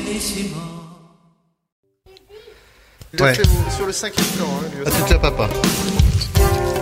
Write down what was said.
Lâchez-vous sur le 5e temps. Hein, À tout à papa.